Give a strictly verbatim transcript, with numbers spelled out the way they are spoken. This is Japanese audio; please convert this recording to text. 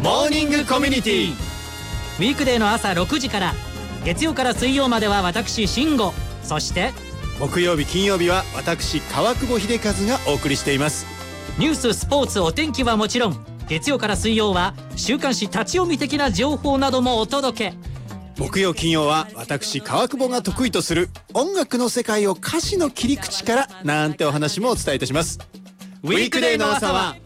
モーニングコミュニティ。 ウィークデーの朝ろくじから、月曜から水曜までは私慎吾、そして木曜日金曜日は私川久保秀和がお送りしています。 ニュース、スポーツ、お天気はもちろん、月曜から水曜は週刊誌立ち読み的な情報などもお届け。 木曜金曜は私川久保が得意とする音楽の世界を歌詞の切り口からなんてお話もお伝えいたします。ウィークデーの朝は